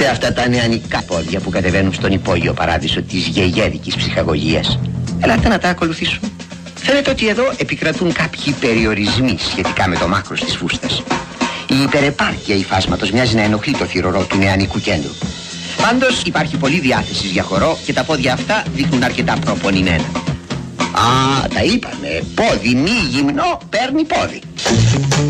Δείτε αυτά τα νεανικά πόδια που κατεβαίνουν στον υπόγειο παράδεισο της γεγέδικης ψυχαγωγίας. Ελάτε να τα ακολουθήσουμε. Φαίνεται ότι εδώ επικρατούν κάποιοι περιορισμοί σχετικά με το μάκρος της φούστας. Η υπερεπάρκεια υφάσματος μοιάζει να ενοχλεί το θυρωρό του νεανικού κέντρου. Πάντως υπάρχει πολλή διάθεση για χορό και τα πόδια αυτά δείχνουν αρκετά προπονημένα. Α, τα είπαμε. Πόδι μη γυμνό παίρνει πόδι.